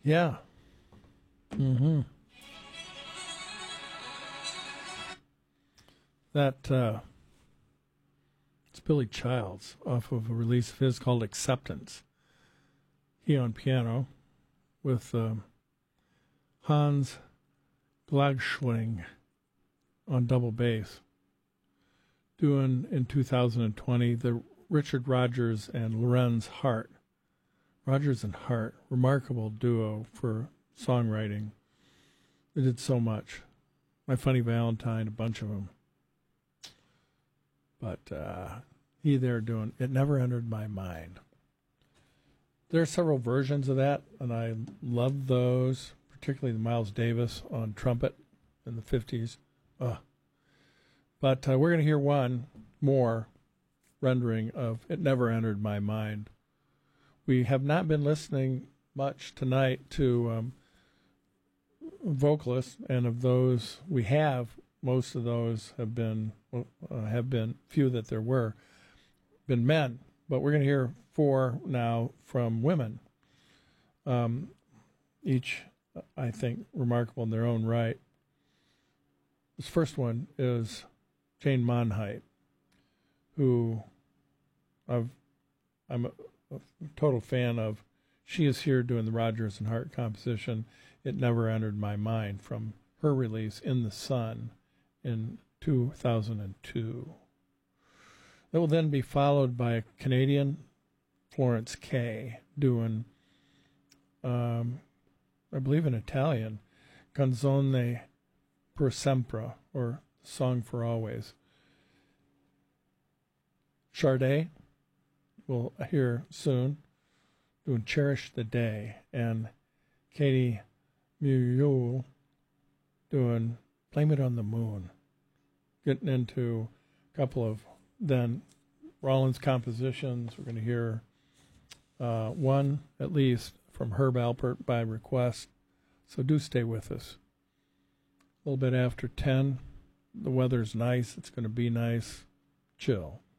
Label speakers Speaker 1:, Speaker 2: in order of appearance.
Speaker 1: Yeah. Mm-hmm. That it's Billy Childs off of a release of his called Acceptance. He on piano with Hans Glagschwing on double bass. Doing in 2020 the Richard Rodgers and Lorenz Hart. Rodgers and Hart, remarkable duo for songwriting. They did so much. My Funny Valentine, a bunch of them. But he there doing It Never Entered My Mind. There are several versions of that, and I love those, particularly the Miles Davis on trumpet in the 50s. But we're going to hear one more rendering of It Never Entered My Mind. We have not been listening much tonight to vocalists, and of those we have, most of those have been few that there were, been men. But we're going to hear 4 now from women. Each, I think, remarkable in their own right. This first one is Jane Monheit, who I'm a total fan of. She is here doing the Rodgers and Hart composition, It Never Entered My Mind, from her release In the Sun in 2002. That will then be followed by a Canadian, Florence Kay, doing, I believe in Italian, Canzone per sempre, or Song for Always. Sade, we'll hear soon, doing Cherish the Day, and Katie Muyule doing Blame It on the Moon. Getting into a couple of then Rollins compositions. We're going to hear one, at least, from Herb Alpert by request. So do stay with us. A little bit after 10. The weather's nice. It's going to be nice. Chill.